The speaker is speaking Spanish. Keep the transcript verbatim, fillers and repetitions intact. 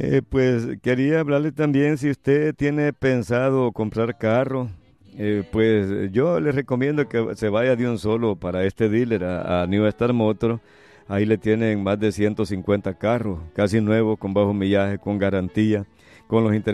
Eh, pues quería hablarle también si usted tiene pensado comprar carro. Eh, pues yo le recomiendo que se vaya de un solo para este dealer, a, a New Star Motor. Ahí le tienen más de ciento cincuenta carros, casi nuevos, con bajo millaje, con garantía, con los intereses